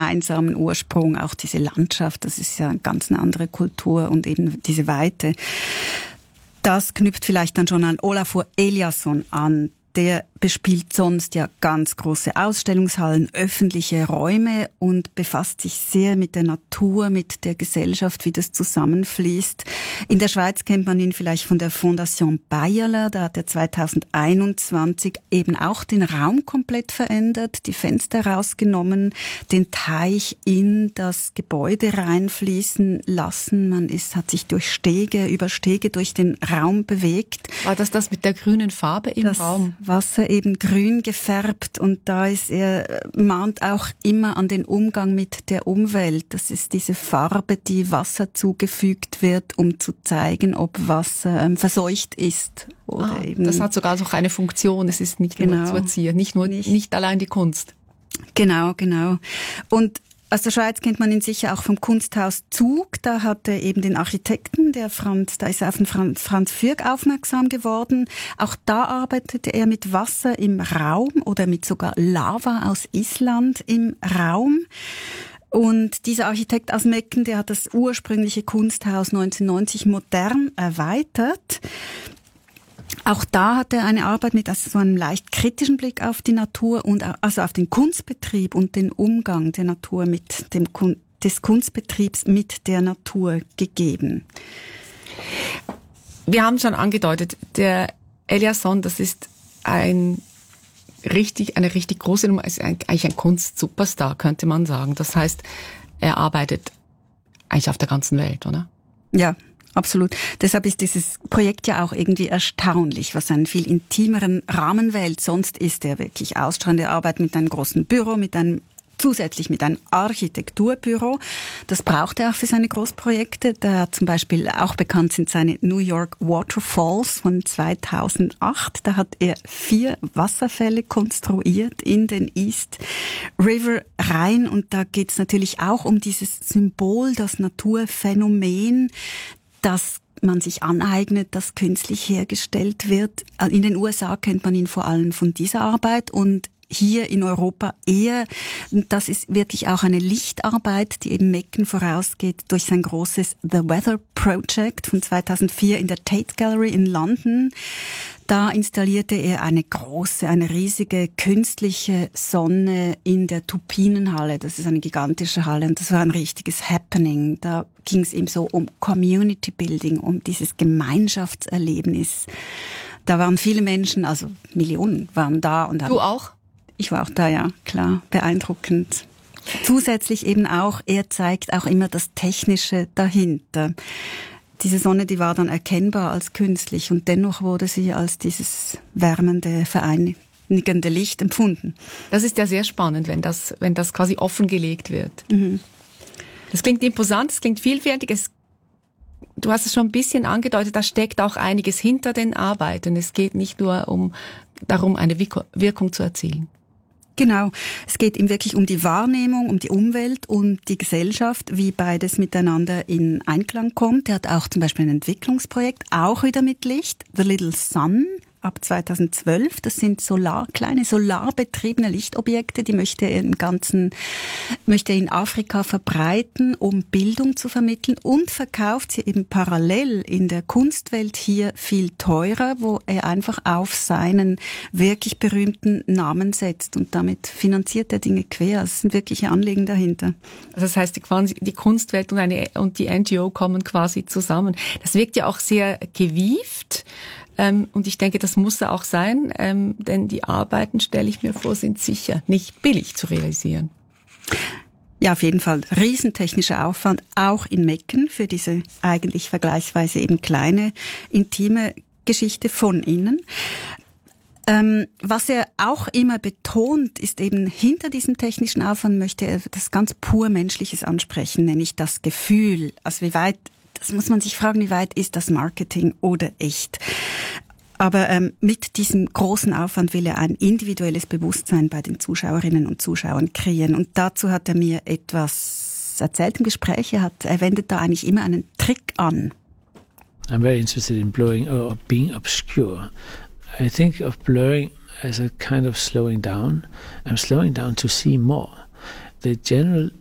gemeinsamen Ursprung, auch diese Landschaft, das ist ja eine ganz andere Kultur und eben diese Weite. Das knüpft vielleicht dann schon an Olafur Eliasson an. Der bespielt sonst ja ganz große Ausstellungshallen, öffentliche Räume und befasst sich sehr mit der Natur, mit der Gesellschaft, wie das zusammenfließt. In der Schweiz kennt man ihn vielleicht von der Fondation Bayerler. Da hat er 2021 eben auch den Raum komplett verändert, die Fenster rausgenommen, den Teich in das Gebäude reinfließen lassen. Hat sich über Stege durch den Raum bewegt. War das mit der grünen Farbe im Raum? Wasser eben grün gefärbt und mahnt auch immer an den Umgang mit der Umwelt. Das ist diese Farbe, die Wasser zugefügt wird, um zu zeigen, ob Wasser verseucht ist. Oder eben das hat sogar noch eine Funktion. Es ist nicht nur zu erziehen, nicht allein die Kunst. Genau. Und aus der Schweiz kennt man ihn sicher auch vom Kunsthaus Zug. Da hat er eben den Architekten, da ist er auf den Franz Fürg aufmerksam geworden. Auch da arbeitete er mit Wasser im Raum oder mit sogar Lava aus Island im Raum. Und dieser Architekt aus Mecken, der hat das ursprüngliche Kunsthaus 1990 modern erweitert. Auch da hat er eine Arbeit mit so einem leicht kritischen Blick auf die Natur und also auf den Kunstbetrieb und den Umgang der Natur des Kunstbetriebs mit der Natur gegeben. Wir haben schon angedeutet, der Eliasson, das ist eine richtig große Nummer, ist eigentlich ein Kunstsuperstar, könnte man sagen. Das heißt, er arbeitet eigentlich auf der ganzen Welt, oder? Ja. Absolut. Deshalb ist dieses Projekt ja auch irgendwie erstaunlich, was einen viel intimeren Rahmen wählt. Sonst ist er wirklich ausstrahlend. Er arbeitet mit einem großen Büro, zusätzlich mit einem Architekturbüro. Das braucht er auch für seine Großprojekte. Da zum Beispiel auch bekannt sind seine New York Waterfalls von 2008. Da hat er 4 Wasserfälle konstruiert in den East River rein. Und da geht es natürlich auch um dieses Symbol, das Naturphänomen, das man sich aneignet, das künstlich hergestellt wird. In den USA kennt man ihn vor allem von dieser Arbeit und hier in Europa eher, das ist wirklich auch eine Lichtarbeit, die eben Mecken vorausgeht durch sein großes The Weather Project von 2004 in der Tate Gallery in London. Da installierte er eine riesige künstliche Sonne in der Tupinenhalle. Das ist eine gigantische Halle und das war ein richtiges Happening. Da ging es ihm so um Community Building, um dieses Gemeinschaftserlebnis. Da waren viele Menschen, also Millionen waren da. Und du auch? Ich war auch da, ja, klar, beeindruckend. Zusätzlich eben auch, er zeigt auch immer das Technische dahinter. Diese Sonne, die war dann erkennbar als künstlich und dennoch wurde sie als dieses wärmende, vereinigende Licht empfunden. Das ist ja sehr spannend, wenn das quasi offengelegt wird. Mhm. Das klingt imposant, das klingt vielfältig. Du hast es schon ein bisschen angedeutet, da steckt auch einiges hinter den Arbeiten. Es geht nicht nur darum, eine Wirkung zu erzielen. Genau. Es geht ihm wirklich um die Wahrnehmung, um die Umwelt und die Gesellschaft, wie beides miteinander in Einklang kommt. Er hat auch zum Beispiel ein Entwicklungsprojekt, auch wieder mit Licht, The Little Sun, ab 2012. Das sind kleine solarbetriebene Lichtobjekte, die möchte er in Afrika verbreiten, um Bildung zu vermitteln und verkauft sie eben parallel in der Kunstwelt hier viel teurer, wo er einfach auf seinen wirklich berühmten Namen setzt und damit finanziert er Dinge quer. Es sind wirkliche Anliegen dahinter. Also das heißt, die Kunstwelt und die NGO kommen quasi zusammen. Das wirkt ja auch sehr gewieft. Und ich denke, das muss er auch sein, denn die Arbeiten, stelle ich mir vor, sind sicher nicht billig zu realisieren. Ja, auf jeden Fall riesentechnischer Aufwand, auch in Mecken für diese eigentlich vergleichsweise eben kleine, intime Geschichte von innen. Was er auch immer betont, ist eben, hinter diesem technischen Aufwand möchte er das ganz pur Menschliches ansprechen, nämlich das Gefühl, also das muss man sich fragen, wie weit ist das Marketing oder echt? Aber mit diesem großen Aufwand will er ein individuelles Bewusstsein bei den Zuschauerinnen und Zuschauern kreieren. Und dazu hat er mir etwas erzählt im Gespräch. Er wendet da eigentlich immer einen Trick an. I'm very interested in blurring or being obscure. I think of blurring as a kind of slowing down. I'm slowing down to see more. The general